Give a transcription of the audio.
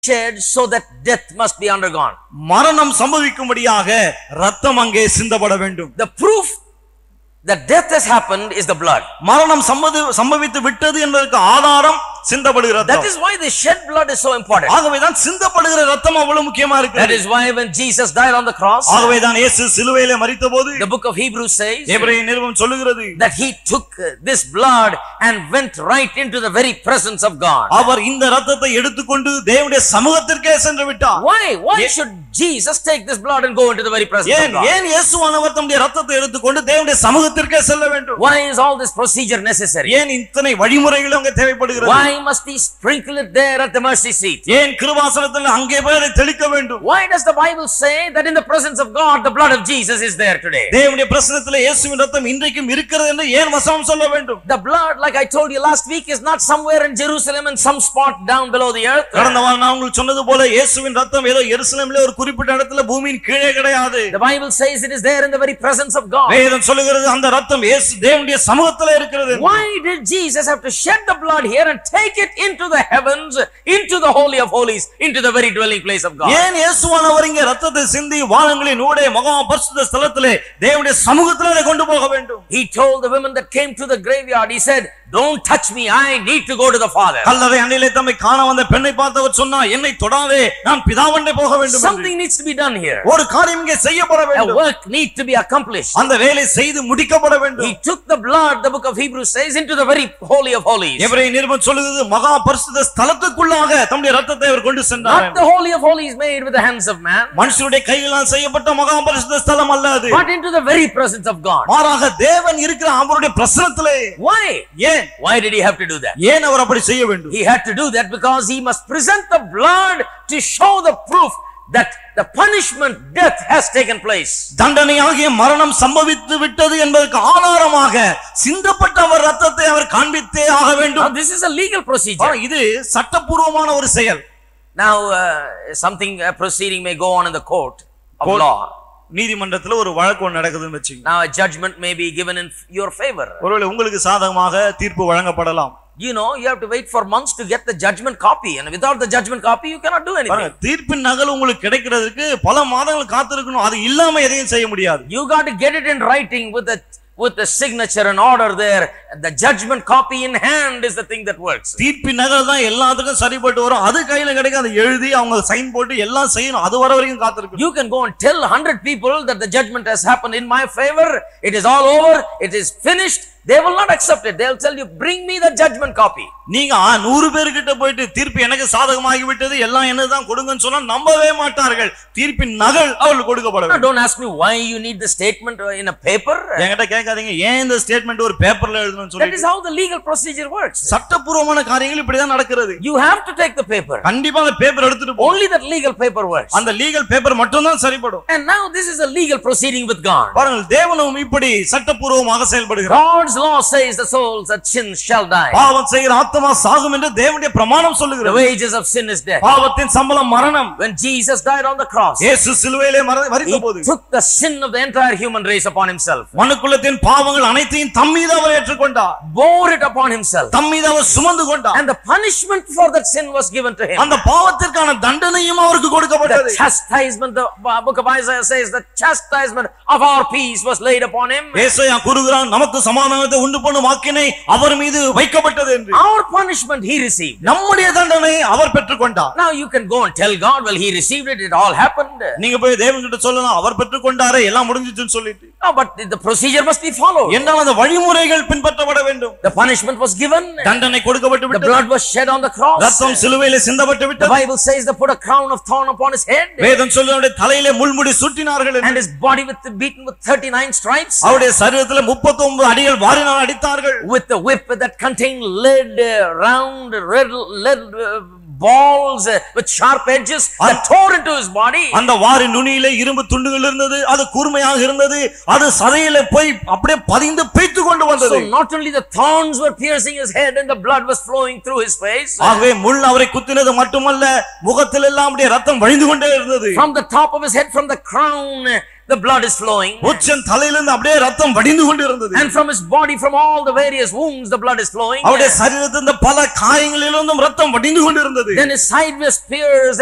shed so that death must be undergone. மரணம் சம்பவிக்கும்படியாக இரத்தம் அங்கே சிந்தப்பட வேண்டும். The proof that death has happened is the blood. மரணம் சம்பவித்து விட்டது என்பதற்கு ஆதாரம் சிந்தப்படுகிற இரத்தம். That is why the shed blood is so important. ஆகவேதான் சிந்தப்படுகிற இரத்தம் அவ்வளவு முக்கியமா இருக்கு. That is why when Jesus died on the cross, ஆகவேதான் இயேசு சிலுவையிலே மரித்தபோது the book of Hebrews says எபிரேய நிருபம் சொல்லுகிறது that he took this blood and went right into the very presence of God. அவர் இந்த இரத்தத்தை எடுத்துக்கொண்டு தேவனுடைய சமூகத்திற்கே சென்று விட்டார். Why should Jesus take this blood and go into the very presence of God? ஏன் இயேசுவானவர் தம்முடைய இரத்தத்தை எடுத்துக்கொண்டு தேவனுடைய சமூகத்திற்கே செல்ல வேண்டும்? Why is all this procedure necessary? ஏன் இத்தனை வழிமுறைகள் அங்கே தேவைப்படுகிறது? Why must he sprinkle it there at the mercy seat? ஏன் கிருபாசனத்தில் அங்கே போய் அதை தெளிக்க வேண்டும்? Why does the Bible say that in the presence of God the blood of Jesus is there today? தேவனுடைய பிரசன்னத்திலே இயேசுவின் இரத்தம் இன்றைக்கும் இருக்கிறது என்று ஏன் வசனம் சொல்ல வேண்டும்? The blood, like I told you last week, is not somewhere in Jerusalem in some spot down below the earth. கடந்த வாரம் நான் உங்களுக்கு சொன்னது போல இயேசுவின் இரத்தம் ஏதோ எருசலேமிலே ஒரு குறிப்பிட்ட இடத்துல பூமியின் கீழே கிடையாது. The Bible says it is there in the very presence of God. வேதம் சொல்லுகிறது அந்த இரத்தம் இயேசு தேவனுடைய சமூகத்திலே இருக்கிறது. Why did Jesus have to shed the blood here and take it into the heavens, into the holy of holies, into the very dwelling place of God? ஏன் இயேசுவானவர் இங்கே இரத்தத்தை சிந்தி வானங்களின் ஊடே மகா பரிசுத்த ஸ்தலத்திலே தேவனுடைய சமூகத்திலே கொண்டு போக வேண்டும்? He told the women that came to the graveyard, he said, don't touch me, I need to go to the Father. கல்லறை அண்டையிலே தம்மை காண வந்த பெண்ணை பார்த்தவர் சொன்னார், என்னை தொடாதே, நான் பிதாவண்டை போக வேண்டும். Something needs to be done here. ஒரு காரியம் இங்கே செய்யப்பட வேண்டும். A work needs to be accomplished. அந்த வேலை செய்து முடிக்கப்பட வேண்டும். He took the blood, the book of Hebrews says, into the very holy of holies. எபிரேய நிருபம் சொல்லுகிறது மகா பரிசுத்த ஸ்தலத்துக்குள்ளாக தம்முடைய இரத்தத்தை அவர் கொண்டு சென்றார். Not the holy of holies made with the hands of man. மனுஷருடைய கைகளால் செய்யப்பட்ட மகா பரிசுத்த ஸ்தலம் அல்ல அது. But into the very presence of God. மாறாக தேவன் இருக்கிற அவருடைய பிரசன்னத்திலே. Why? ஏன்? Why did he have to do that? ஏன் அவர் அப்படி செய்ய வேண்டும்? He had to do that because he must present the blood to show the proof that the punishment, death has taken place. தண்டனையாகிய மரணம் சம்பவித்து விட்டது என்பதற்கு ஆதாரமாக சிந்தப்பட்ட அவர் இரத்தத்தை அவர் காண்பித்தே ஆக வேண்டும். Now this is a legal procedure. இது சட்டபூர்வமான ஒரு செயல். Now something proceeding may go on in the court of law. நீதிமன்றத்துல ஒரு வழக்கு நடக்குதுன்னு வெச்சீங்க. Now a judgment may be given in your favor. ஒருவேளை உங்களுக்கு சாதகமாக தீர்ப்பு வழங்கப்படலாம். You know, you have to wait for months to get the judgment copy, and without the judgment copy you cannot do anything. தீர்ப்பின் நகல் உங்களுக்கு கிடைக்கிறதுக்கு பல மாதங்கள் காத்திருக்கணும். அது இல்லாம எதையும் செய்ய முடியாது. You got to get it in writing with the signature and order there. The judgment copy in hand is the thing that works. தீர்ப்பின் நகல் தான் எல்லாத்துக்கும் சரிப்பட்டு வரும். அது கையில கிடைக்கும். அதை எழுதி அவங்க சைன் போட்டு எல்லாம் செய்யணும். அது வர வரைக்கும் காத்திருக்கணும். You can go and tell 100 people that the judgment has happened in my favor. It is all over. It is finished. They will not accept it. They will tell you, bring me the judgment copy. நீங்க 100 பேர்கிட்ட போயிட்டு தீர்ப்பு எனக்கு சாதகமாகி விட்டது எல்லாம் என்னதான் கொடுங்கன்னு சொன்னா நம்பவே மாட்டார்கள். தீர்ப்பின் நகல் அவங்களுக்கு கொடுக்கப்பட வேண்டும். Don't ask me why you need the statement in a paper. என்கிட்ட கேட்காதீங்க ஏன் இந்த ஸ்டேட்மென்ட் ஒரு பேப்பர்ல எழுதணும்னு சொல்லி. That is how the legal procedure works. சட்டபூர்வமான காரியங்கள் இப்படி தான் நடக்கிறது. You have to take the paper. கண்டிப்பா அந்த பேப்பர் எடுத்துட்டு போ. Only that legal paper works. அந்த லீகல் பேப்பர் மட்டும் தான் சரிப்படும். And now this is a legal proceeding with God. பாருங்கள் தேவனும் இப்படி சட்டபூர்வமாக செயல்படுகிறார். God's law says the souls that sin shall die. பாவம் செய்கிற ஆத்மா சாகும் என்று தேவனுடைய பிரமாணம் சொல்லுகிறது. The wages of sin is death. பாவத்தின் சம்பளம் மரணம். When Jesus died on the cross, இயேசு சிலுவையிலே மரித்தபோது he took the sin of the entire human race upon himself. மனுக்குலத்தின் பாவங்கள் அனைத்தையும் தம்மீது அவர் ஏற்றுக்கொண்டார். Bore it upon himself. தம்மீது அவர் சுமந்து கொண்டார். And the punishment for that sin was given to him. அந்த பாவத்திற்கான தண்டனையும் அவருக்கு கொடுக்கப்பட்டது. The chastisement, the book of Isaiah says, the chastisement of our peace was laid upon him. ஏசாயா கூறுகிறான் நமக்கு சமாதானத்தை உண்டு பண்ணும் ஆக்கினை அவர் மீது வைக்கப்பட்டது என்று. Our punishment he received. நம்முடைய தண்டனை அவர் பெற்றுக்கொண்டார். Now you can go and tell God, well he received it, it all happened. நீங்க போய் தேவன்கிட்ட சொல்லலாம் அவர் பெற்றுக்கொண்டாரே எல்லாம் முடிஞ்சிச்சுன்னு சொல்லிட்டு. No, but the procedure must be followed. என்றால் அந்த வழிமுறைகள் பின்பற்றப்பட வேண்டும். The punishment was given. தண்டனை கொடுக்கப்பட்டு விட்டது. The blood was shed on the cross. இரத்தம் சிலுவையிலே சிந்தப்பட்டு விட்டது. The Bible says they put a crown of thorn upon his head. வேதம் சொல்லுது அவருடைய தலையிலே முள்முடி சூட்டினார்கள் என்று. And his body beaten with 39 stripes. அவருடைய சரீரத்திலே 39 அடிகள் வாரினால் அடித்தார்கள். With the whip that contained lead, round lead balls with sharp edges that tore into his body. அந்த வாரி நுனியிலே இரும்பு துண்டுகள் இருந்தது. அது கூர்மையாக இருந்தது. அது சதையிலே போய் அப்படியே பதிந்து பிய்த்து கொண்டு வந்தது. So not only the thorns were piercing his head and the blood was flowing through his face. ஆகவே முள் அவரை குத்தினது மட்டுமல்ல முகத்தில் எல்லாம் அப்படியே ரத்தம் வழிந்து கொண்டே இருந்தது. From the top of his head, from the crown, the blood is flowing. உச்சன் தலையிலிருந்து அப்படியே ரத்தம் வடிந்து கொண்டிருந்தது. And from his body, from all the various wounds, the blood is flowing. அவருடைய சரீரத்தின் பல காயங்களிலிருந்தும் ரத்தம் வடிந்து கொண்டிருந்தது. Then his side was pierced